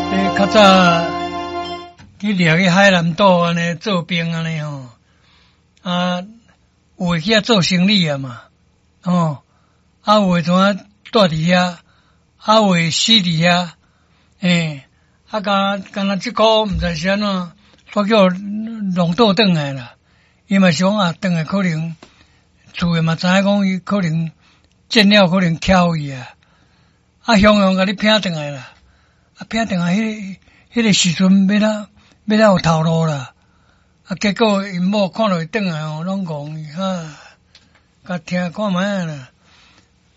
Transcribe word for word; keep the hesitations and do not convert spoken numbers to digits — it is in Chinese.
诶，较早去掠去海南岛安尼做兵安尼吼，啊，有诶去遐做生意啊嘛，哦，啊有诶怎啊住伫遐，啊有诶死伫遐，诶，啊敢敢若即个毋知是安怎，煞叫弄倒转来啦，伊嘛是讲啊，转来可能厝诶嘛知影讲伊可能见了可能巧伊啊，啊雄雄甲你拼转来啦。啊，拼定啊！迄、那个、迄个时阵要哪要哪有头路啦？啊，结果因某看到伊转来哦，拢讲啊，甲听看卖啦。